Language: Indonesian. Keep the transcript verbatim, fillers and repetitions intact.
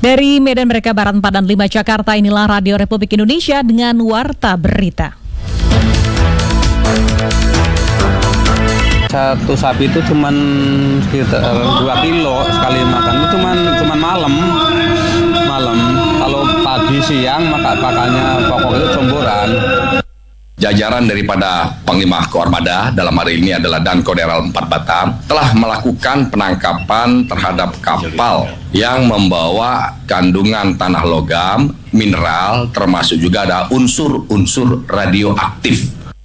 Dari Medan Merdeka Barat empat dan lima Jakarta, inilah Radio Republik Indonesia dengan Warta Berita. Satu sapi itu cuman sekitar dua kilo sekali makan, itu cuman cuman malam. Malam. Kalau pagi siang maka pakannya pokok itu comboran. Jajaran daripada Panglima Koarmada dalam hari ini adalah Dankoderal empat Batam telah melakukan penangkapan terhadap kapal yang membawa kandungan tanah logam, mineral, termasuk juga ada unsur-unsur radioaktif.